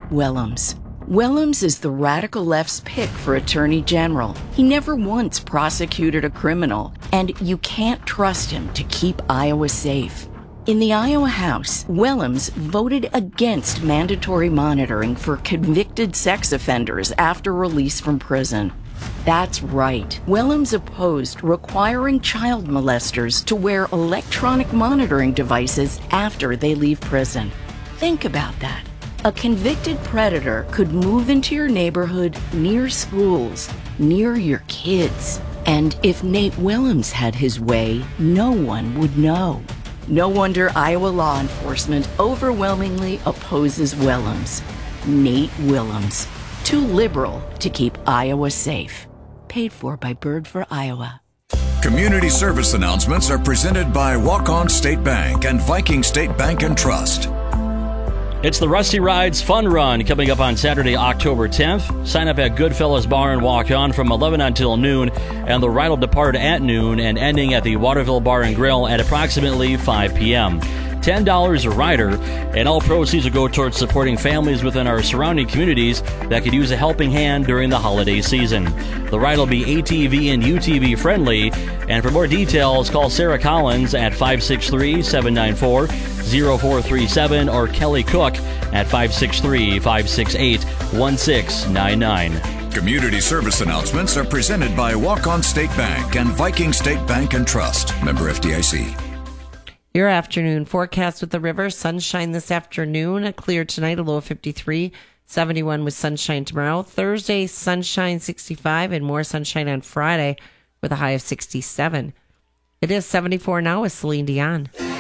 Wellums. Wellums is the radical left's pick for attorney general. He never once prosecuted a criminal, and you can't trust him to keep Iowa safe. In the Iowa House, Wellums voted against mandatory monitoring for convicted sex offenders after release from prison. That's right. Wellums opposed requiring child molesters to wear electronic monitoring devices after they leave prison. Think about that. A convicted predator could move into your neighborhood near schools, near your kids. And if Nate Wellums had his way, no one would know. No wonder Iowa law enforcement overwhelmingly opposes Wellums. Nate Wellums. Too liberal to keep Iowa safe. Paid for by Bird for Iowa. Community service announcements are presented by Walk-On State Bank and Viking State Bank and Trust. It's the Rusty Rides Fun Run coming up on Saturday, October 10th. Sign up at Goodfellas Bar and Walk On from 11 until noon, and the ride will depart at noon and ending at the Waterville Bar and Grill at approximately 5 p.m. $10 a rider, and all proceeds will go towards supporting families within our surrounding communities that could use a helping hand during the holiday season. The ride will be ATV and UTV friendly, and for more details, call Sarah Collins at 563-794-0437 or Kelly Cook at 563-568-1699. Community service announcements are presented by Walk-On State Bank and Viking State Bank and Trust. Member FDIC. Your afternoon forecast with the river. Sunshine this afternoon. Clear tonight, a low of 53. 71 with sunshine tomorrow. Thursday, sunshine 65 and more sunshine on Friday with a high of 67. It is 74 now with Celine Dion.